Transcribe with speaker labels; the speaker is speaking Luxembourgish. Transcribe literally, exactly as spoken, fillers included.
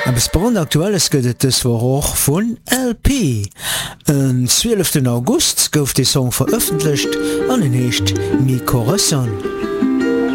Speaker 1: Bis brand aktuelles gëtt es war och vun L P. En zwölften August gouf de Song veröffentlicht an den heecht Mi Corazon.